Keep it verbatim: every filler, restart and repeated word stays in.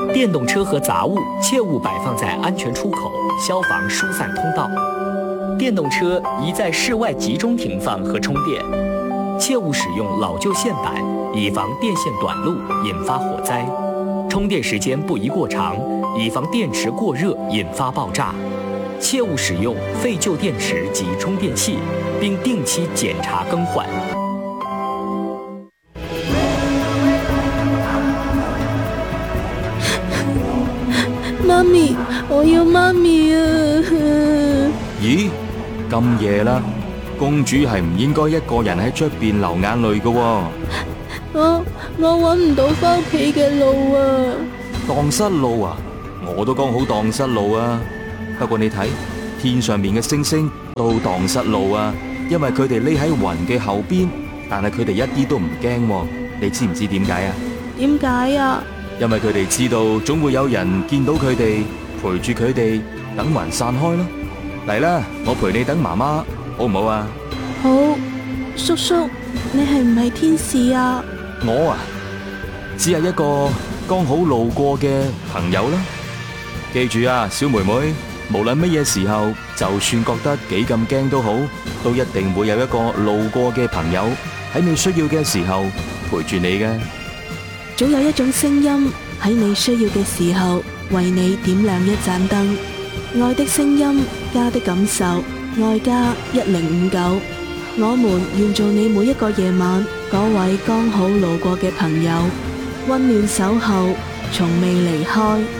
电动车和杂物切勿摆放在安全出口、消防疏散通道。电动车宜在室外集中停放和充电，切勿使用老旧线板，以防电线短路引发火灾。充电时间不宜过长，以防电池过热引发爆炸。切勿使用废旧电池及充电器，并定期检查更换。 媽咪，我要媽咪啊！ 咦，咁夜啦，公主係唔應該一個人喺出邊流眼淚㗎喎。 我我搵唔到返屋企嘅路啊！ 蕩失路啊！我都剛好蕩失路啊！不過你睇天上面嘅星星都蕩失路啊，因為佢哋匿喺雲嘅後邊，但係佢哋一啲都唔驚喎。你知唔知點解啊？點解啊？因為佢哋知道總會有人見到佢哋，陪住佢哋，等雲散開咯。嚟啦，我陪你等媽媽，好唔好啊？ 好，叔叔，你係唔係天使啊？ 我啊，只係一個剛好路過嘅朋友啦。記住啊，小妹妹，無論乜嘢時候，就算覺得幾咁驚都好，都一定會有一個路過嘅朋友喺你需要嘅時候陪住你嘅。 總有一種聲音喺你需要嘅時候為你點亮一盞燈。愛的聲音，家的感受，愛家一零五九。我們願做你每一個夜晚嗰位剛好路過嘅朋友，溫暖守候，從未離開。